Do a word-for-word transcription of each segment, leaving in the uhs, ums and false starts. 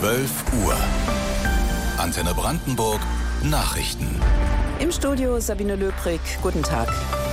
zwölf Uhr. Antenne Brandenburg Nachrichten. Im Studio Sabine Löbrig. Guten Tag.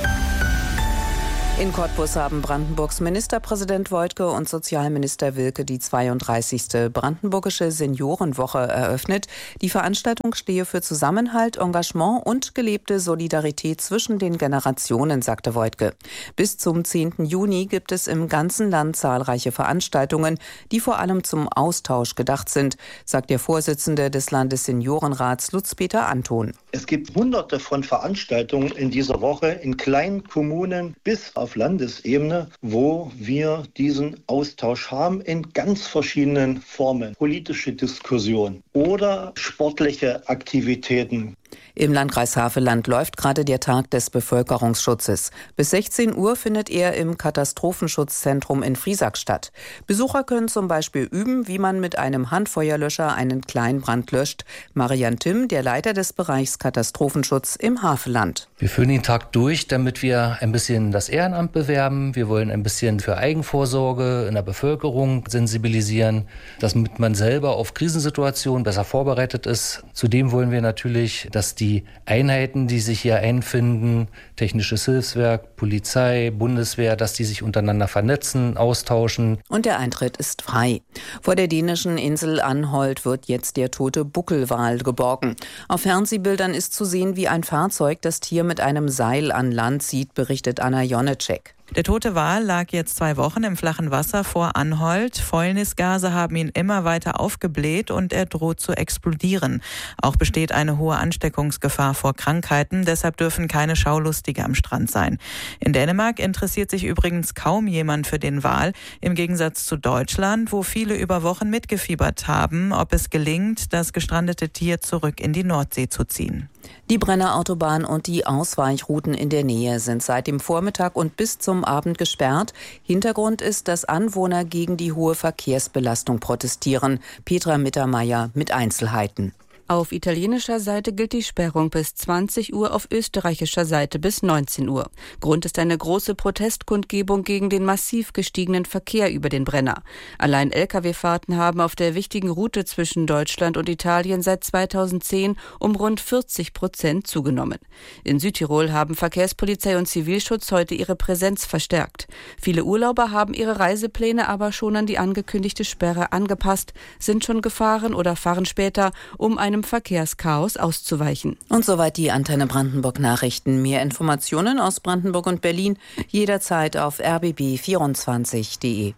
In Cottbus haben Brandenburgs Ministerpräsident Woidke und Sozialminister Wilke die zweiunddreißigste Brandenburgische Seniorenwoche eröffnet. Die Veranstaltung stehe für Zusammenhalt, Engagement und gelebte Solidarität zwischen den Generationen, sagte Woidke. Bis zum zehnten Juni gibt es im ganzen Land zahlreiche Veranstaltungen, die vor allem zum Austausch gedacht sind, sagt der Vorsitzende des Landesseniorenrats Lutz-Peter Anton. Es gibt hunderte von Veranstaltungen in dieser Woche in kleinen Kommunen bis auf Landesebene, wo wir diesen Austausch haben in ganz verschiedenen Formen. Politische Diskussion oder sportliche Aktivitäten. Im Landkreis Havelland läuft gerade der Tag des Bevölkerungsschutzes. Bis sechzehn Uhr findet er im Katastrophenschutzzentrum in Friesack statt. Besucher können zum Beispiel üben, wie man mit einem Handfeuerlöscher einen Kleinbrand löscht. Marian Timm, der Leiter des Bereichs Katastrophenschutz im Havelland. Wir führen den Tag durch, damit wir ein bisschen das Ehrenamt bewerben. Wir wollen ein bisschen für Eigenvorsorge in der Bevölkerung sensibilisieren, damit man selber auf Krisensituationen besser vorbereitet ist. Zudem wollen wir natürlich, dass die Einheiten, die sich hier einfinden, Technisches Hilfswerk, Polizei, Bundeswehr, dass die sich untereinander vernetzen, austauschen. Und der Eintritt ist frei. Vor der dänischen Insel Anholt wird jetzt der tote Buckelwal geborgen. Auf Fernsehbildern ist zu sehen, wie ein Fahrzeug das Tier mit einem Seil an Land zieht, berichtet Anna Jonecek. Der tote Wal lag jetzt zwei Wochen im flachen Wasser vor Anholt. Fäulnisgase haben ihn immer weiter aufgebläht und er droht zu explodieren. Auch besteht eine hohe Ansteckungsgefahr vor Krankheiten, deshalb dürfen keine Schaulustige am Strand sein. In Dänemark interessiert sich übrigens kaum jemand für den Wal, im Gegensatz zu Deutschland, wo viele über Wochen mitgefiebert haben, ob es gelingt, das gestrandete Tier zurück in die Nordsee zu ziehen. Die Brenner Autobahn und die Ausweichrouten in der Nähe sind seit dem Vormittag und bis zum Abend gesperrt. Hintergrund ist, dass Anwohner gegen die hohe Verkehrsbelastung protestieren. Petra Mittermeier mit Einzelheiten. Auf italienischer Seite gilt die Sperrung bis zwanzig Uhr, auf österreichischer Seite bis neunzehn Uhr. Grund ist eine große Protestkundgebung gegen den massiv gestiegenen Verkehr über den Brenner. Allein L K W-Fahrten haben auf der wichtigen Route zwischen Deutschland und Italien seit zweitausendzehn um rund vierzig Prozent zugenommen. In Südtirol haben Verkehrspolizei und Zivilschutz heute ihre Präsenz verstärkt. Viele Urlauber haben ihre Reisepläne aber schon an die angekündigte Sperre angepasst, sind schon gefahren oder fahren später, um einem Verkehrschaos auszuweichen. Und soweit die Antenne Brandenburg Nachrichten. Mehr Informationen aus Brandenburg und Berlin jederzeit auf r b b vierundzwanzig punkt d e.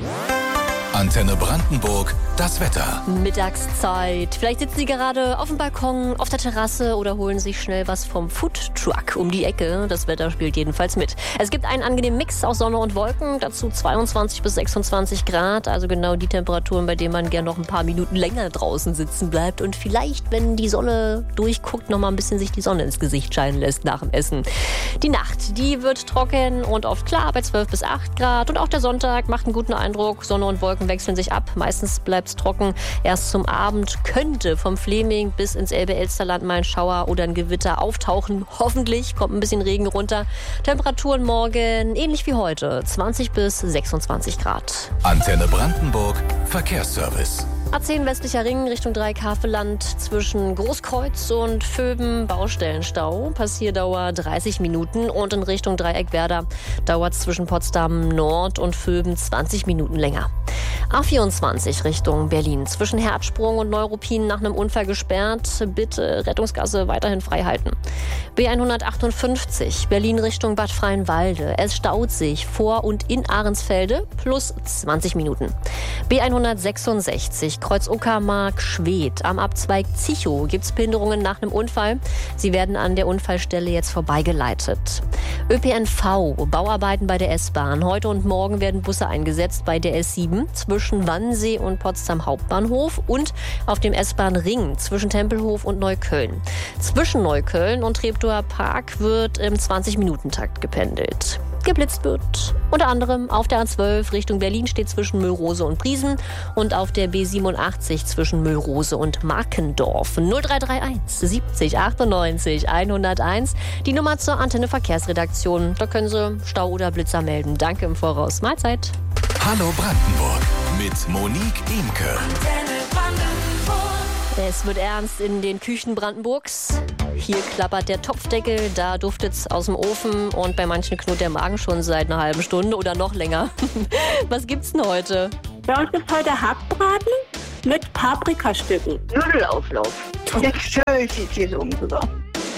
Antenne Brandenburg, das Wetter. Mittagszeit. Vielleicht sitzen Sie gerade auf dem Balkon, auf der Terrasse oder holen sich schnell was vom Foodtruck um die Ecke. Das Wetter spielt jedenfalls mit. Es gibt einen angenehmen Mix aus Sonne und Wolken, dazu zweiundzwanzig bis sechsundzwanzig Grad, also genau die Temperaturen, bei denen man gern noch ein paar Minuten länger draußen sitzen bleibt und vielleicht, wenn die Sonne durchguckt, noch mal ein bisschen sich die Sonne ins Gesicht scheinen lässt nach dem Essen. Die Nacht, die wird trocken und oft klar bei zwölf bis acht Grad und auch der Sonntag macht einen guten Eindruck. Sonne und Wolken wechseln sich ab. Meistens bleibt es trocken. Erst zum Abend könnte vom Fleming bis ins Elbe-Elsterland mal ein Schauer oder ein Gewitter auftauchen. Hoffentlich kommt ein bisschen Regen runter. Temperaturen morgen ähnlich wie heute. zwanzig bis sechsundzwanzig Grad. Antenne Brandenburg Verkehrsservice. A zehn westlicher Ring Richtung Dreieck-Havelland zwischen Großkreuz und Vöben Baustellenstau. Passierdauer dreißig Minuten und in Richtung Dreieck-Werder dauert es zwischen Potsdam Nord und Vöben zwanzig Minuten länger. A vierundzwanzig Richtung Berlin zwischen Herzsprung und Neuruppin nach einem Unfall gesperrt. Bitte Rettungsgasse weiterhin frei halten. B hundertachtundfünfzig Berlin Richtung Bad Freienwalde. Es staut sich vor und in Ahrensfelde plus zwanzig Minuten. B hundertsechsundsechzig Kreuz Uckermark Schwedt. Am Abzweig Zichow gibt es Behinderungen nach einem Unfall. Sie werden an der Unfallstelle jetzt vorbeigeleitet. Ö P N V, Bauarbeiten bei der S-Bahn. Heute und morgen werden Busse eingesetzt bei der S sieben zwischen Wannsee und Potsdam Hauptbahnhof und auf dem S-Bahn-Ring zwischen Tempelhof und Neukölln. Zwischen Neukölln und Treptower Park wird im zwanzig-Minuten-Takt gependelt. Geblitzt wird unter anderem auf der A zwölf Richtung Berlin steht zwischen Müllrose und Briesen und auf der B siebenundachtzig zwischen Müllrose und Markendorf. null drei drei eins siebzig achtundneunzig hunderteins die Nummer zur Antenne Verkehrsredaktion. Da können Sie Stau oder Blitzer melden. Danke im Voraus. Mahlzeit. Hallo Brandenburg. Mit Monique Imke. Es wird ernst in den Küchen Brandenburgs. Hier klappert der Topfdeckel, da duftet's aus dem Ofen und bei manchen knurrt der Magen schon seit einer halben Stunde oder noch länger. Was gibt's denn heute? Bei uns gibt's heute Hackbraten mit Paprikastücken. Nudelauflauf. Jetzt stelle ich die Käse um sogar.